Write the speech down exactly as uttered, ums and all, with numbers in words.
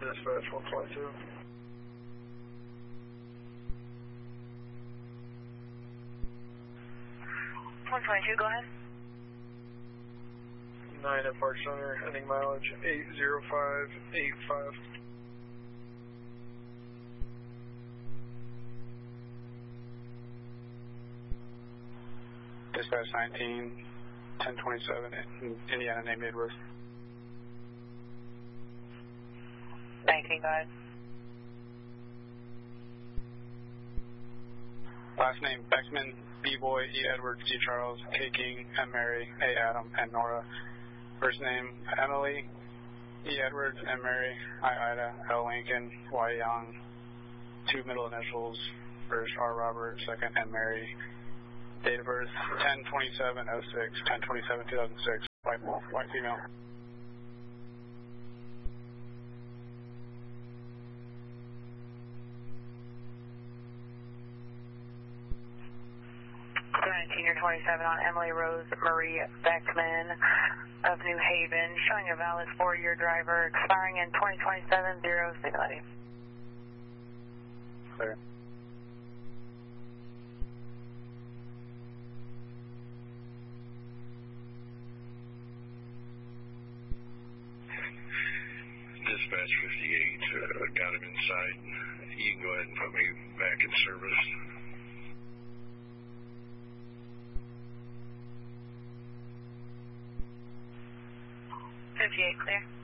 Dispatch one twenty-two. one twenty-two, go ahead. nine at Park Center, ending mileage eight zero five eight five. Dispatch nineteen, ten twenty-seven, Indiana, named Edward. nineteen, go ahead. Last name Beckman, B Boy, E Edward, G Charles, K King, M Mary, A Adam, and Nora. First name Emily, E Edward, M Mary, I Ida, L Lincoln, Y Young. Two middle initials. First R Robert, second M Mary. Date of birth ten twenty-seven oh six, ten twenty-seven two thousand six. White, white female. nineteen or twenty-seven on Emily Rose Marie Beckman of New Haven, showing a valid four-year driver, expiring in twenty twenty-seven, zero signaling. Clear. Dispatch fifty-eight, uh, got him inside. You can go ahead and put me back in service. fifty-eight, clear.